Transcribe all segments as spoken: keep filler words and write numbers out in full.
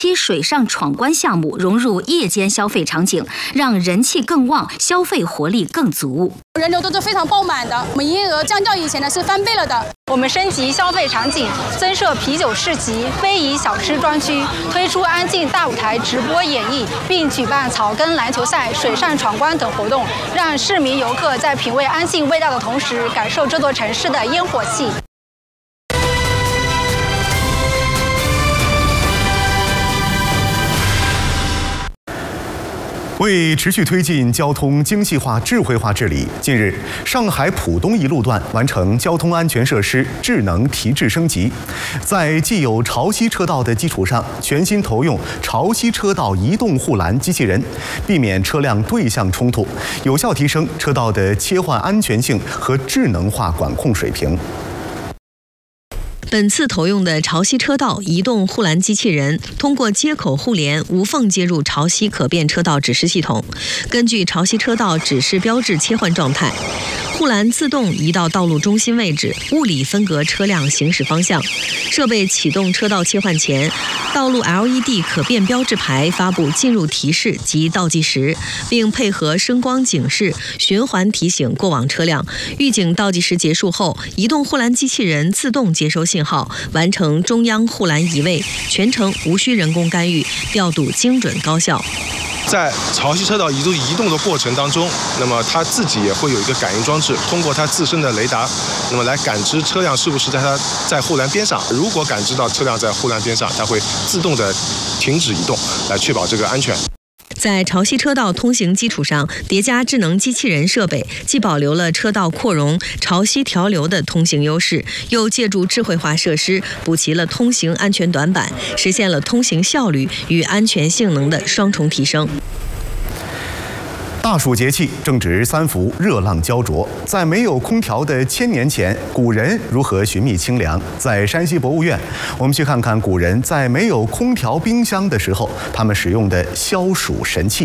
其水上闯关项目融入夜间消费场景，让人气更旺，消费活力更足。 人流都是非常爆满的，我们营业额相较以前呢是翻倍了的。 我们升级消费场景，增设啤酒市集、非遗小吃专区，推出安静大舞台直播演绎，并举办草根篮球赛、水上闯关等活动，让市民游客在品味安静味道的同时，感受这座城市的烟火气。 为持续推进交通精细化、智慧化治理，近日，上海浦东一路段完成交通安全设施智能提质升级，在既有潮汐车道的基础上，全新投用潮汐车道移动护栏机器人，避免车辆对向冲突，有效提升车道的切换安全性和智能化管控水平。 本次投用的潮汐车道移动护栏机器人，通过接口互联无缝接入潮汐可变车道指示系统，根据潮汐车道指示标志切换状态，护栏自动移到道路中心位置，物理分隔车辆行驶方向。设备启动车道切换前，道路 L E D 可变标志牌发布进入提示及倒计时，并配合声光警示循环提醒过往车辆。预警倒计时结束后，移动护栏机器人自动接收信号，完成中央护栏移位，全程无需人工干预，调度精准高效。 在潮汐车道移动移动的过程当中，那么它自己也会有一个感应装置，通过它自身的雷达，那么来感知车辆是不是在它在护栏边上。如果感知到车辆在护栏边上，它会自动的停止移动，来确保这个安全。 在潮汐车道通行基础上叠加智能机器人设备，既保留了车道扩容、潮汐调流的通行优势，又借助智慧化设施补齐了通行安全短板，实现了通行效率与安全性能的双重提升。 大暑节气正值三伏，热浪焦灼。在没有空调的千年前，古人如何寻觅清凉？在山西博物院，我们去看看古人在没有空调冰箱的时候，他们使用的消暑神器。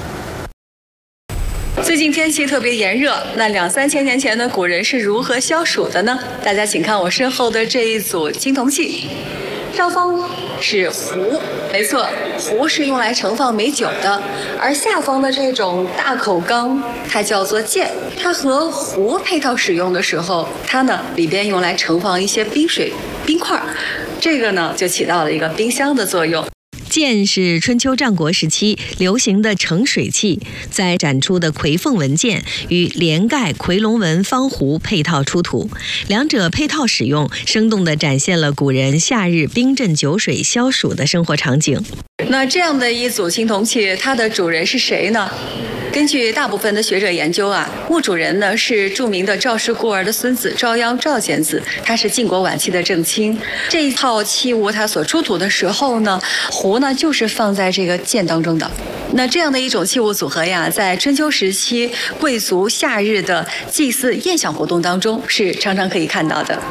最近天气特别炎热，那两三千年前的古人是如何消暑的呢？大家请看我身后的这一组青铜器，上方是壶，没错，壶是用来盛放美酒的，而下方的这种大口缸，它叫做剑，它和壶配套使用的时候，它呢里边用来盛放一些冰水、冰块，这个呢就起到了一个冰箱的作用。 剑是春秋战国时期流行的盛水器，在展出的魁凤纹剑与连盖夔龙纹方壶配套出土，两者配套使用，生动地展现了古人夏日冰镇酒水消暑的生活场景。 那这样的一组青铜器，它的主人是谁呢？根据大部分的学者研究啊，墓主人呢是著名的赵氏孤儿的孙子赵鞅赵简子，他是晋国晚期的正卿。这一套器物它所出土的时候呢，壶呢就是放在这个剑当中的。那这样的一种器物组合呀，在春秋时期贵族夏日的祭祀宴享活动当中是常常可以看到的。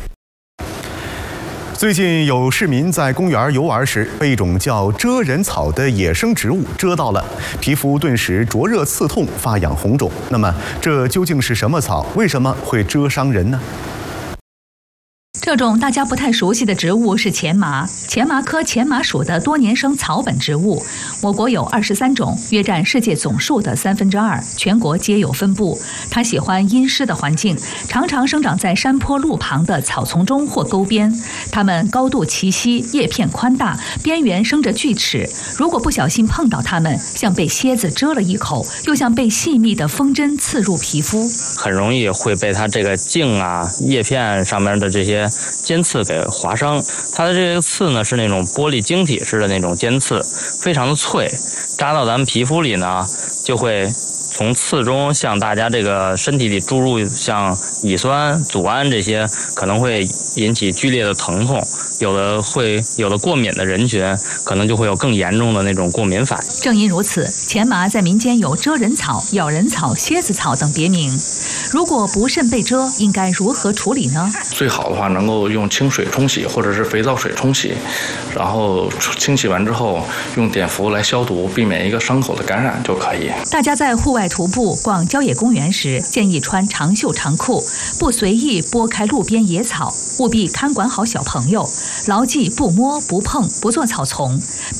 最近有市民在公园游玩时，被一种叫蜇人草的野生植物蜇到了，皮肤顿时灼热刺痛，发痒红肿。那么，这究竟是什么草？为什么会蜇伤人呢？ 这种大家不太熟悉的植物是钱麻，钱麻科钱麻属的多年生草本植物。我国有二十三种，约占世界总数的三分之二，全国皆有分布。它喜欢阴湿的环境，常常生长在山坡路旁的草丛中或沟边。它们高度齐膝，叶片宽大，边缘生着锯齿。如果不小心碰到它们，像被蝎子蛰了一口，又像被细密的锋针刺入皮肤， 很容易会被它这个茎啊、叶片上面的这些尖刺给划伤。它的这个刺呢是那种玻璃晶体式的那种尖刺，非常的脆，扎到咱们皮肤里呢，就会从刺中向大家这个身体里注入像乙酸、组胺这些，可能会引起剧烈的疼痛。有的会有的过敏的人群，可能就会有更严重的那种过敏反应。 正因如此，钱麻在民间有蜇人草、咬人草、蝎子草等别名。如果不慎被蜇，应该如何处理呢？ 最好的话能够用清水冲洗，或者是肥皂水冲洗，然后清洗完之后用碘伏来消毒，避免一个伤口的感染就可以。 大家在户外徒步、逛郊野公园时，建议穿长袖长裤，不随意拨开路边野草，务必看管好小朋友，牢记不摸、不碰、不做草丛。